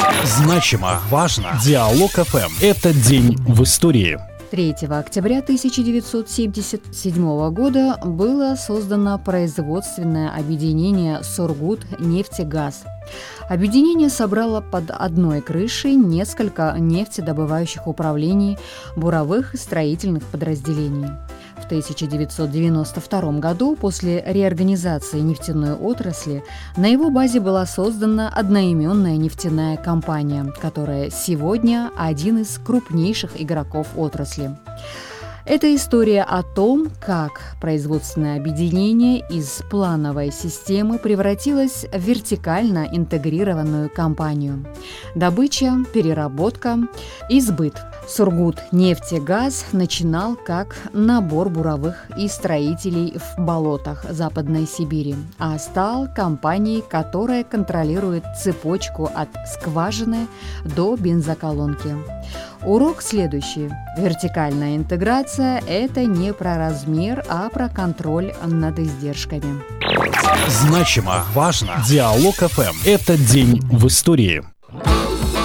Значимо, важно. Диалог ФМ. Это день в истории. 3 октября 1977 года было создано производственное объединение «Сургутнефтегаз». Объединение собрало под одной крышей несколько нефтедобывающих управлений, буровых и строительных подразделений. В 1992 году, после реорганизации нефтяной отрасли, на его базе была создана одноименная нефтяная компания, которая сегодня один из крупнейших игроков отрасли. Это история о том, как производственное объединение из плановой системы превратилось в вертикально интегрированную компанию. Добыча, переработка и сбыт. Сургутнефтегаз начинал как набор буровых и строителей в болотах Западной Сибири, а стал компанией, которая контролирует цепочку от скважины до бензоколонки. Урок следующий. Вертикальная интеграция – это не про размер, а про контроль над издержками. Значимо, важно. Диалог ФМ. Это день в истории.